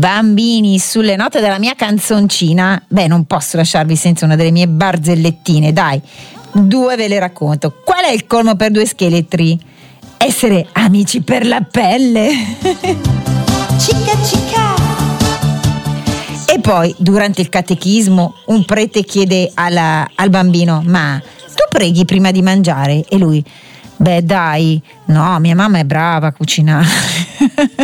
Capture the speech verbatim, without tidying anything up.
Bambini, sulle note della mia canzoncina, beh, non posso lasciarvi senza una delle mie barzellettine, dai. Due ve le racconto. Qual è il colmo per due scheletri? Essere amici per la pelle. Cica cica. E poi, durante il catechismo, un prete chiede alla, al bambino: ma tu preghi prima di mangiare? E lui: beh, dai, no, mia mamma è brava a cucinare.